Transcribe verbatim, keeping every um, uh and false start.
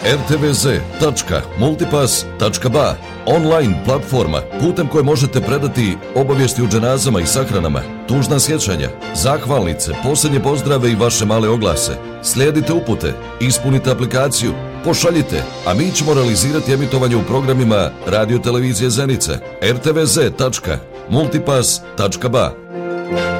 er te ve ze tačka multipass tačka ba, online platforma putem koje možete predati obavijesti o dženazama i sahranama, tužna sjećanja, zahvalnice, posljednje pozdrave i vaše male oglase. Slijedite upute, ispunite aplikaciju, pošaljite, a mi ćemo realizirati emitovanje u programima Radio Televizije Zenica. er te ve ze tačka multipass tačka ba.